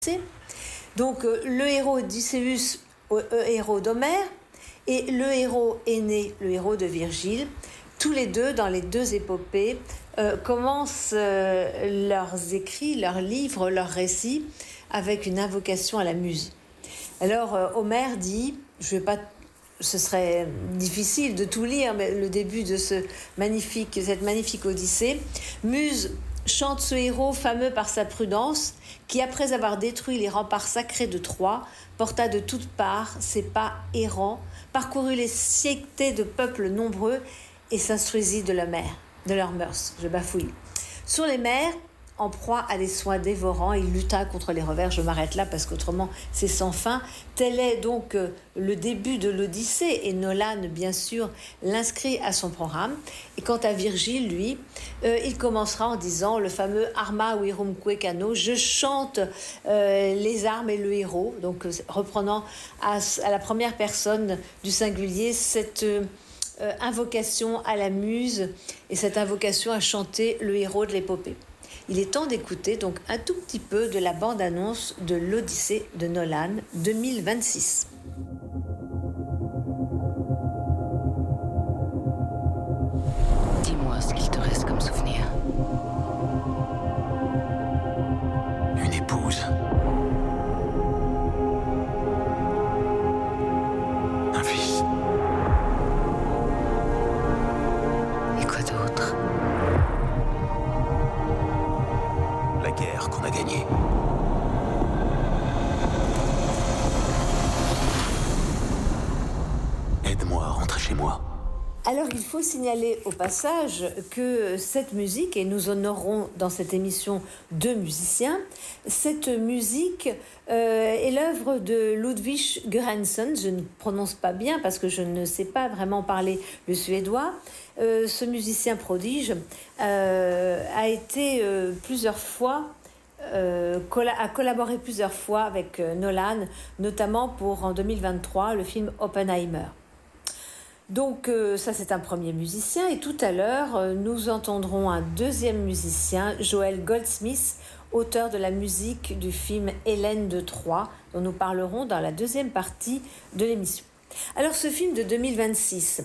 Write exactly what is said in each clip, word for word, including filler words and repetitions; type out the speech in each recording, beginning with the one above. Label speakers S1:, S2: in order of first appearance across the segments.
S1: Donc euh, le héros Odysseus, euh, héros d'Homère, et le héros aîné, le héros de Virgile, tous les deux, dans les deux épopées, euh, commencent euh, leurs écrits, leurs livres, leurs récits avec une invocation à la muse. Alors euh, Homère dit, je vais pas, ce serait difficile de tout lire, mais le début de ce magnifique, cette magnifique Odyssée, Muse chante ce héros fameux par sa prudence, qui après avoir détruit les remparts sacrés de Troie, porta de toutes parts ses pas errants, parcourut les sièctés de peuples nombreux et s'instruisit de la mer, de leurs mœurs. Je bafouille. Sur les mers, en proie à des soins dévorants, il lutta contre les revers. Je m'arrête là parce qu'autrement c'est sans fin. Tel est donc euh, le début de l'Odyssée, et Nolan, bien sûr, l'inscrit à son programme. Et quant à Virgile, lui, euh, il commencera en disant le fameux Arma virumque cano, je chante euh, les armes et le héros, donc euh, reprenant à, à la première personne du singulier cette euh, invocation à la muse et cette invocation à chanter le héros de l'épopée. Il est temps d'écouter donc un tout petit peu de la bande-annonce de l'Odyssée de Nolan deux mille vingt-six.
S2: Dis-moi ce qu'il te reste comme souvenir.
S3: Une épouse. Un fils.
S2: Et quoi d'autre?
S3: La guerre qu'on a gagnée. Aide-moi à rentrer chez moi.
S1: Alors il faut signaler au passage que cette musique, et nous honorons dans cette émission deux musiciens, cette musique euh, est l'œuvre de Ludwig Göransson, je ne prononce pas bien parce que je ne sais pas vraiment parler le suédois. Euh, ce musicien prodige euh, a été euh, plusieurs fois Euh, colla- a collaboré plusieurs fois avec euh, Nolan, notamment pour en deux mille vingt-trois le film Oppenheimer. Donc euh, ça c'est un premier musicien, et tout à l'heure euh, nous entendrons un deuxième musicien, Joel Goldsmith, auteur de la musique du film Hélène de Troie, dont nous parlerons dans la deuxième partie de l'émission. Alors ce film de deux mille vingt-six,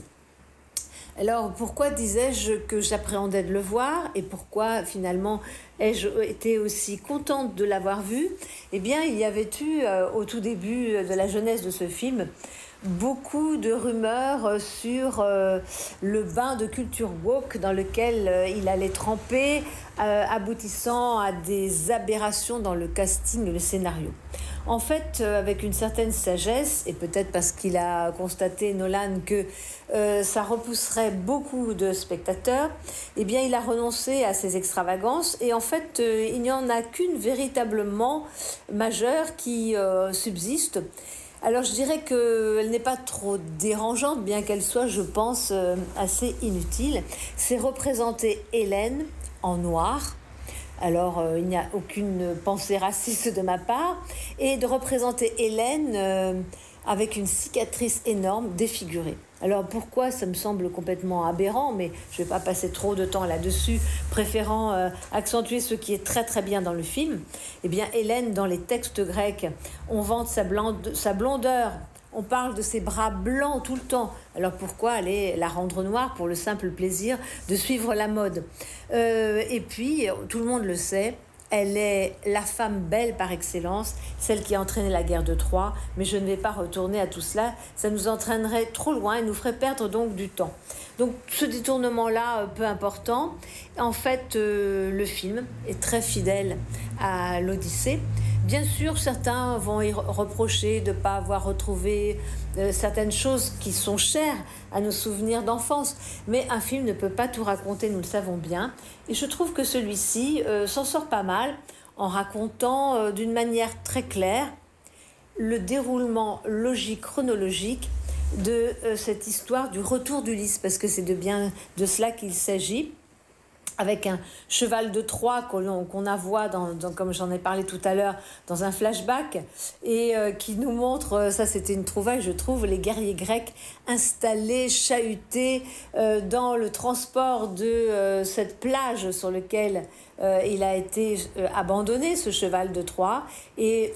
S1: alors pourquoi disais-je que j'appréhendais de le voir, et pourquoi finalement ai-je été aussi contente de l'avoir vu? Eh bien il y avait eu euh, au tout début de la jeunesse de ce film beaucoup de rumeurs sur euh, le bain de culture woke dans lequel euh, il allait tremper, euh, aboutissant à des aberrations dans le casting et le scénario. En fait, euh, avec une certaine sagesse, et peut-être parce qu'il a constaté, Nolan, que euh, ça repousserait beaucoup de spectateurs, eh bien, il a renoncé à ces extravagances, et en fait, euh, il n'y en a qu'une véritablement majeure qui euh, subsiste. Alors je dirais qu'elle n'est pas trop dérangeante, bien qu'elle soit, je pense, euh, assez inutile. C'est représenter Hélène en noir. Alors euh, il n'y a aucune pensée raciste de ma part. Et de représenter Hélène euh, avec une cicatrice énorme, défigurée. Alors pourquoi ça me semble complètement aberrant, mais je ne vais pas passer trop de temps là-dessus, préférant euh, accentuer ce qui est très très bien dans le film. Eh bien Hélène, dans les textes grecs, on vante sa, blonde, sa blondeur, on parle de ses bras blancs tout le temps. Alors pourquoi aller la rendre noire pour le simple plaisir de suivre la mode? euh, Et puis, tout le monde le sait, elle est la femme belle par excellence, celle qui a entraîné la guerre de Troie, mais je ne vais pas retourner à tout cela, ça nous entraînerait trop loin et nous ferait perdre donc du temps. Donc ce détournement-là, peu important. En fait, euh, le film est très fidèle à l'Odyssée. Bien sûr, certains vont y reprocher de ne pas avoir retrouvé euh, certaines choses qui sont chères à nos souvenirs d'enfance. Mais un film ne peut pas tout raconter, nous le savons bien. Et je trouve que celui-ci euh, s'en sort pas mal en racontant euh, d'une manière très claire le déroulement logique, chronologique de euh, cette histoire du retour d'Ulysse, parce que c'est de bien de cela qu'il s'agit. avec un cheval de Troie qu'on qu'on a voit, dans, dans, comme j'en ai parlé tout à l'heure, dans un flashback, et euh, qui nous montre, euh, ça c'était une trouvaille je trouve, les guerriers grecs installés, chahutés euh, dans le transport de euh, cette plage sur laquelle euh, il a été euh, abandonné, ce cheval de Troie, et